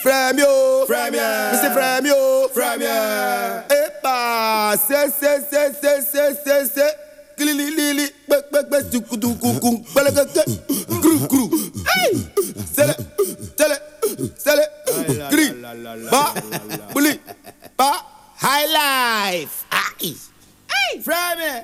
Fremio, Premier, Mr. Fremio, Premier. Epa, se, Glili, lili, bek, duku, kru, hey, sele, gri, ba, buli, ba, high life, hey, Premier.